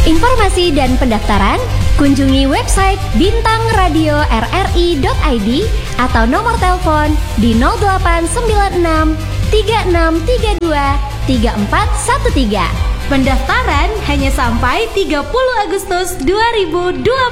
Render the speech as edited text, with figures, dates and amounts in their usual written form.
Informasi dan pendaftaran kunjungi website bintangradioRRI.id atau nomor telepon di 0896 3632 3413. Pendaftaran hanya sampai 30 Agustus 2020.